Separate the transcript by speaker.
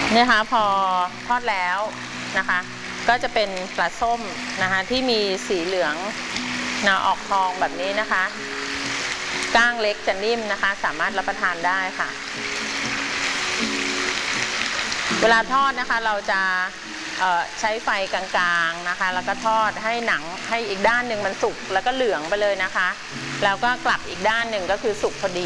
Speaker 1: เนี่ยค่ะพอทอดแล้วนะคะก็จะเป็นปลาส้มนะคะที่มีสีเหลืองออกทองแบบนี้นะคะก้างเล็กจะนิ่มนะคะสามารถรับประทานได้ค่ะเวลาทอดนะคะเราจะใช้ไฟกลางๆนะคะแล้วก็ทอดให้หนังให้อีกด้านหนึ่งมันสุกแล้วก็เหลืองไปเลยนะคะแล้วก็กลับอีกด้านหนึ่งก็คือสุกพอดี